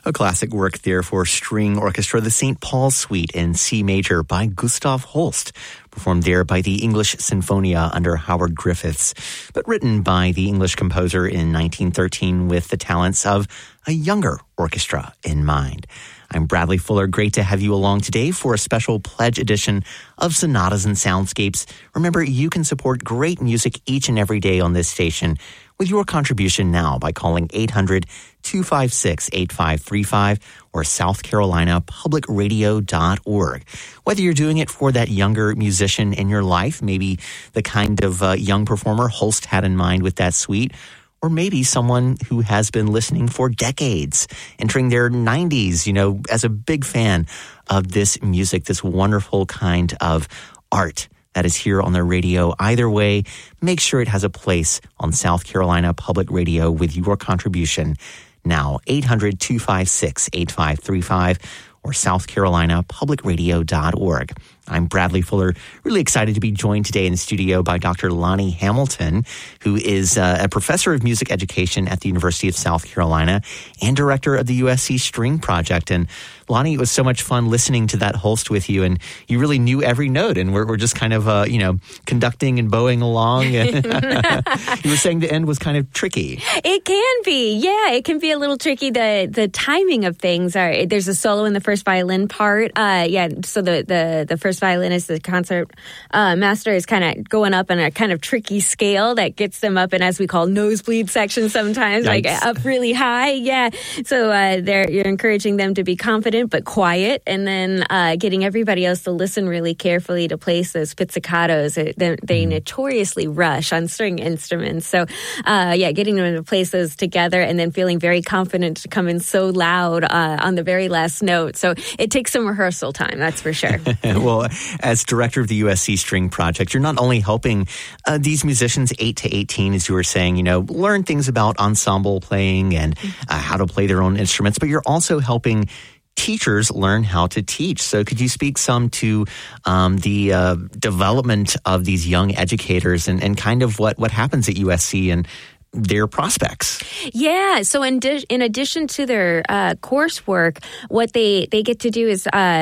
A classic work there for string orchestra, the St. Paul Suite in C major by Gustav Holst, performed there by the English Sinfonia under Howard Griffiths, but written by the English composer in 1913 with the talents of a younger orchestra in mind. I'm Bradley Fuller. Great to have you along today for a special pledge edition of Sonatas and Soundscapes. Remember, you can support great music each and every day on this station with your contribution now by calling 800-256-8535 or southcarolinapublicradio.org. Whether you're doing it for that younger musician in your life, maybe the kind of young performer Holst had in mind with that suite, or maybe someone who has been listening for decades, entering their 90s, as a big fan of this music, this wonderful kind of art that is here on the radio. Either way, make sure it has a place on South Carolina Public Radio with your contribution. Now, 800-256-8535 or southcarolinapublicradio.org. I'm Bradley Fuller, really excited to be joined today in the studio by Dr. Lonnie Hamilton, who is a professor of music education at the University of South Carolina and director of the USC String Project. And Lonnie, it was so much fun listening to that Holst with you, and you really knew every note, and we're just kind of, conducting and bowing along. And you were saying the end was kind of tricky. It can be. Yeah, it can be a little tricky. The timing of things there's a solo in the first violin part. So the first violinist, the concert master, is kind of going up in a kind of tricky scale that gets them up in, as we call, nosebleed sections sometimes, Yikes. like up really high. Yeah. So you're encouraging them to be confident but quiet, and then getting everybody else to listen really carefully to place those pizzicatos. They notoriously rush on string instruments. So, getting them to place those together and then feeling very confident to come in so loud on the very last note. So it takes some rehearsal time, that's for sure. Well, as director of the USC String Project, you're not only helping these musicians 8 to 18, as you were saying, learn things about ensemble playing and how to play their own instruments, but you're also helping teachers learn how to teach. So could you speak some to the development of these young educators and kind of what happens at USC and their prospects? Yeah. So in addition to their coursework, what they get to do is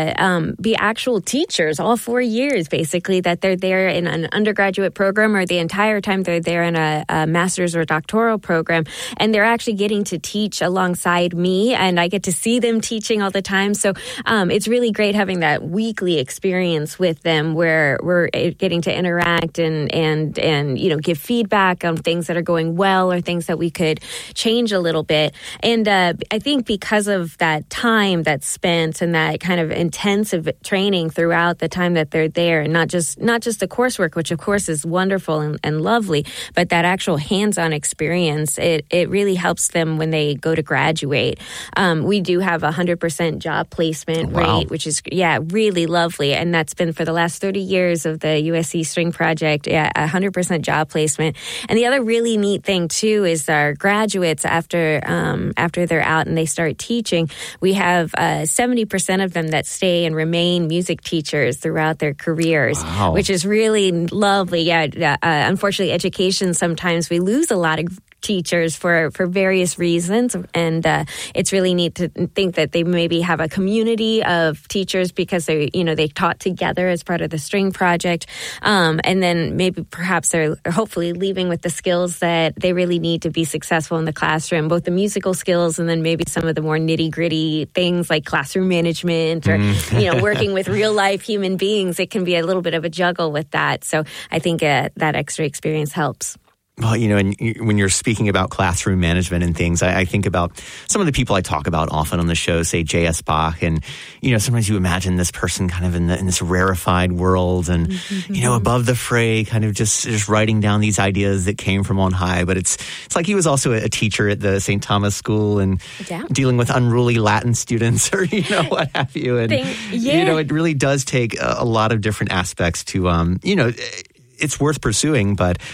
be actual teachers all 4 years, basically, that they're there in an undergraduate program, or the entire time they're there in a master's or doctoral program. And they're actually getting to teach alongside me, and I get to see them teaching all the time. So it's really great having that weekly experience with them where we're getting to interact and give feedback on things that are going well or things that we could change a little bit. And I think because of that time that's spent and that kind of intensive training throughout the time that they're there, and not just the coursework, which of course is wonderful and lovely, but that actual hands-on experience, it really helps them when they go to graduate. We do have 100% job placement rate, which is, really lovely. And that's been for the last 30 years of the USC String Project, 100% job placement. And the other really neat thing too is our graduates, after they're out and they start teaching, we have 70% of them that stay and remain music teachers throughout their careers, which is really lovely. Unfortunately, education, sometimes we lose a lot of teachers for various reasons, and it's really neat to think that they maybe have a community of teachers because they taught together as part of the String Project, and then maybe perhaps they're hopefully leaving with the skills that they really need to be successful in the classroom, both the musical skills and then maybe some of the more nitty-gritty things like classroom management or working with real-life human beings. It can be a little bit of a juggle with that, so I think that extra experience helps. Well, and when you're speaking about classroom management and things, I think about some of the people I talk about often on the show, say J.S. Bach, and, sometimes you imagine this person kind of in this rarefied world and, above the fray, kind of just writing down these ideas that came from on high. But it's like he was also a teacher at the St. Thomas School and dealing with unruly Latin students or, what have you. And, it really does take a lot of different aspects to, it's worth pursuing, but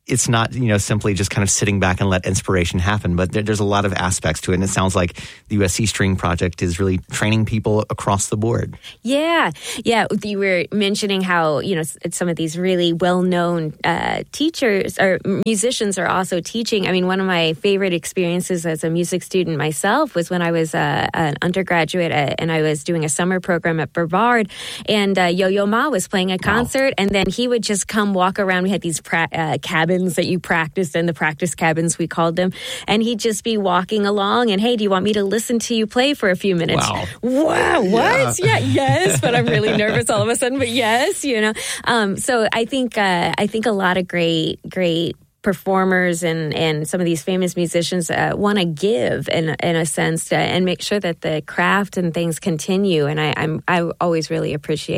it's not, simply just kind of sitting back and let inspiration happen, but there's a lot of aspects to it. And it sounds like the USC String Project is really training people across the board. Yeah. You were mentioning how, some of these really well-known teachers or musicians are also teaching. I mean, one of my favorite experiences as a music student myself was when I was an undergraduate and I was doing a summer program at Brevard, and Yo-Yo Ma was playing a concert, and then he would just come walk around. We had these cabins that you practiced in, the practice cabins we called them, and he'd just be walking along and, hey, do you want me to listen to you play for a few minutes? Wow, what? Yeah, yes, but I'm really nervous all of a sudden, but yes, so I think a lot of great performers and some of these famous musicians want to give in a sense and make sure that the craft and things continue, and I always really appreciate